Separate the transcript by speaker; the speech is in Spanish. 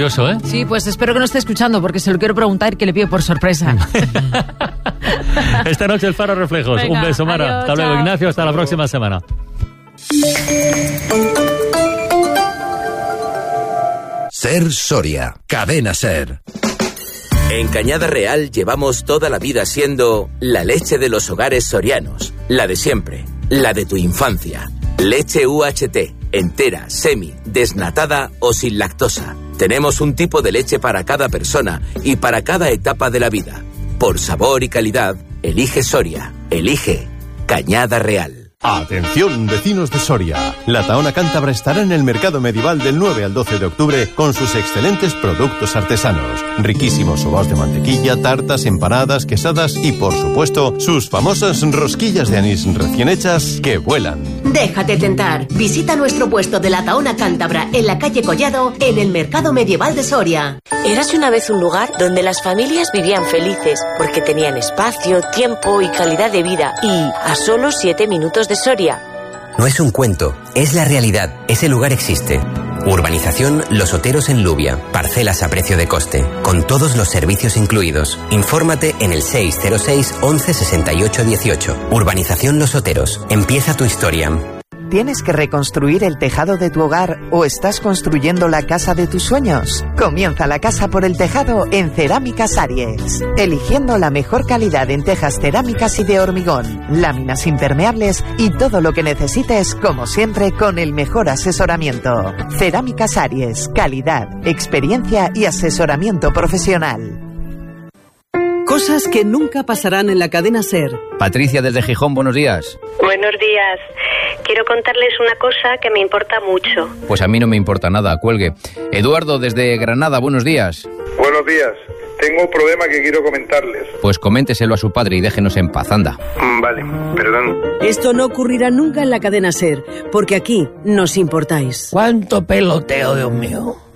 Speaker 1: curioso, ¿eh?
Speaker 2: Sí, pues espero que no esté escuchando porque se lo quiero preguntar y que le pido por sorpresa.
Speaker 1: Esta noche el Faro Reflejos.
Speaker 2: Venga,
Speaker 1: un beso, Mara.
Speaker 2: adiós,
Speaker 1: Hasta luego,
Speaker 2: chao.
Speaker 1: Ignacio. Hasta la próxima semana.
Speaker 3: Ser Soria, Cadena Ser.
Speaker 4: En Cañada Real llevamos toda la vida siendo la leche de los hogares sorianos, la de siempre, la de tu infancia. Leche UHT, entera, semi, desnatada o sin lactosa. Tenemos un tipo de leche para cada persona y para cada etapa de la vida. Por sabor y calidad, elige Soria, elige Cañada Real.
Speaker 5: Atención, vecinos de Soria. La Tahona Cántabra estará en el mercado medieval del 9 al 12 de octubre con sus excelentes productos artesanos. Riquísimos sobaos de mantequilla, tartas, empanadas, quesadas y, por supuesto, sus famosas rosquillas de anís recién hechas que vuelan.
Speaker 6: Déjate tentar. Visita nuestro puesto de la Tahona Cántabra en la calle Collado, en el mercado medieval de Soria.
Speaker 7: Érase una vez un lugar donde las familias vivían felices porque tenían espacio, tiempo y calidad de vida. Y a solo 7 minutos de Soria.
Speaker 8: No es un cuento, es la realidad. Ese lugar existe. Urbanización Los Oteros en Lubia. Parcelas a precio de coste, con todos los servicios incluidos. Infórmate en el 606 11 68 18. Urbanización Los Oteros. Empieza tu historia.
Speaker 9: ¿Tienes que reconstruir el tejado de tu hogar o estás construyendo la casa de tus sueños? Comienza la casa por el tejado en Cerámicas Aries. Eligiendo la mejor calidad en tejas cerámicas y de hormigón, láminas impermeables y todo lo que necesites, como siempre, con el mejor asesoramiento. Cerámicas Aries. Calidad, experiencia y asesoramiento profesional.
Speaker 10: Cosas que nunca pasarán en la cadena SER.
Speaker 11: Patricia desde Gijón, buenos días.
Speaker 12: Buenos días. Quiero contarles una cosa que me importa mucho.
Speaker 11: Pues a mí no me importa nada, cuelgue. Eduardo desde Granada, buenos días.
Speaker 13: Buenos días. Tengo un problema que quiero comentarles.
Speaker 11: Pues coménteselo a su padre y déjenos en paz, anda.
Speaker 13: Vale, perdón.
Speaker 10: Esto no ocurrirá nunca en la cadena SER, porque aquí nos importáis.
Speaker 14: ¿Cuánto peloteo, Dios mío?